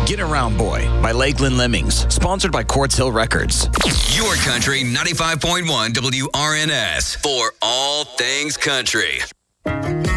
Get Around Boy by Lakeland Lemmings, sponsored by Quartz Hill Records. Your Country 95.1 WRNS for all things country.